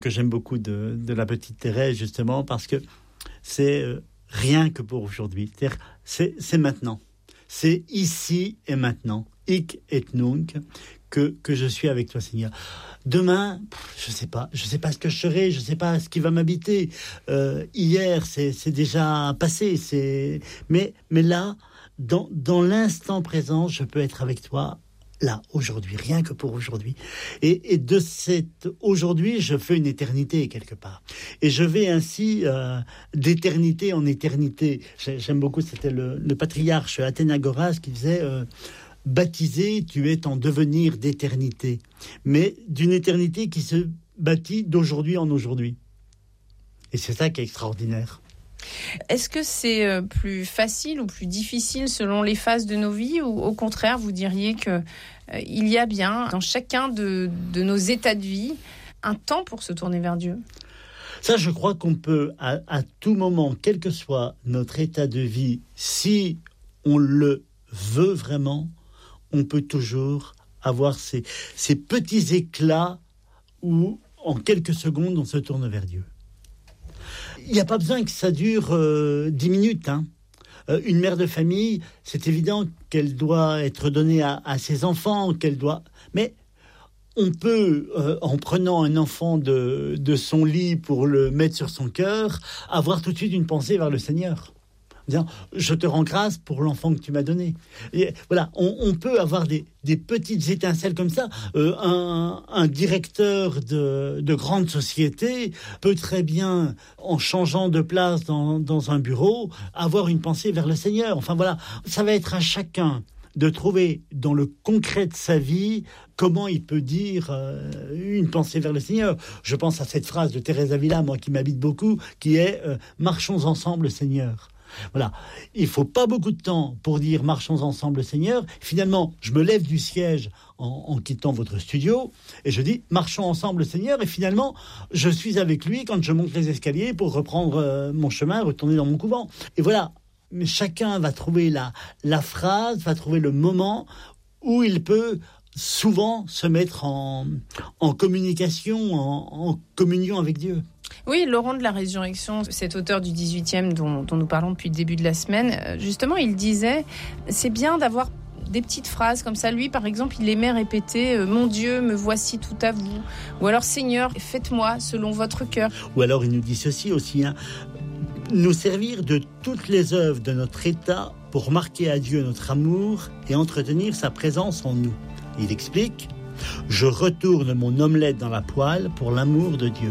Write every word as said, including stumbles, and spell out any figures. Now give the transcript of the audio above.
que j'aime beaucoup de, de la petite Thérèse, justement, parce que c'est euh, rien que pour aujourd'hui. C'est-à-dire, c'est, c'est maintenant. C'est ici et maintenant. Hic et nunc, que, que je suis avec toi, Seigneur. Demain, je ne sais pas. Je ne sais pas ce que je serai. Je ne sais pas ce qui va m'habiter. Euh, hier, c'est, c'est déjà passé. C'est... Mais, mais là, dans, dans l'instant présent, je peux être avec toi. Là, aujourd'hui, rien que pour aujourd'hui. Et, et de cet aujourd'hui, je fais une éternité quelque part. Et je vais ainsi euh, d'éternité en éternité. J'aime beaucoup, c'était le, le patriarche Athénagoras qui disait euh, « Baptisé, tu es en devenir d'éternité. » Mais d'une éternité qui se bâtit d'aujourd'hui en aujourd'hui. Et c'est ça qui est extraordinaire. Est-ce que c'est plus facile ou plus difficile selon les phases de nos vies, ou au contraire, vous diriez que euh, il y a bien dans chacun de, de nos états de vie un temps pour se tourner vers Dieu? Ça, je crois qu'on peut, à, à tout moment, quel que soit notre état de vie, si on le veut vraiment, on peut toujours avoir ces, ces petits éclats où, en quelques secondes, on se tourne vers Dieu. Il n'y a pas besoin que ça dure euh, dix minutes. Hein. Euh, une mère de famille, c'est évident qu'elle doit être donnée à, à ses enfants, qu'elle doit... Mais on peut, euh, en prenant un enfant de, de son lit pour le mettre sur son cœur, avoir tout de suite une pensée vers le Seigneur. Disant, je te rends grâce pour l'enfant que tu m'as donné. Et voilà, on, on peut avoir des, des petites étincelles comme ça. Euh, un, un directeur de, de grande société peut très bien, en changeant de place dans, dans un bureau, avoir une pensée vers le Seigneur. Enfin voilà, ça va être à chacun de trouver dans le concret de sa vie comment il peut dire euh, une pensée vers le Seigneur. Je pense à cette phrase de Thérèse Avila, moi qui m'habite beaucoup, qui est euh, « Marchons ensemble, Seigneur ». Voilà, il faut pas beaucoup de temps pour dire marchons ensemble Seigneur. Finalement, je me lève du siège en, en quittant votre studio et je dis marchons ensemble Seigneur, et finalement je suis avec lui quand je monte les escaliers pour reprendre euh, mon chemin, retourner dans mon couvent. Et voilà, mais chacun va trouver la, la phrase, va trouver le moment où il peut souvent se mettre en, en communication, en, en communion avec Dieu. Oui, Laurent de la Résurrection, cet auteur du dix-huitième dont, dont nous parlons depuis le début de la semaine, justement, il disait, c'est bien d'avoir des petites phrases comme ça. Lui, par exemple, il aimait répéter « Mon Dieu, me voici tout à vous ». Ou alors « Seigneur, faites-moi selon votre cœur ». Ou alors, il nous dit ceci aussi, hein, nous servir de toutes les œuvres de notre état pour marquer à Dieu notre amour et entretenir sa présence en nous. Il explique « Je retourne mon omelette dans la poêle pour l'amour de Dieu ».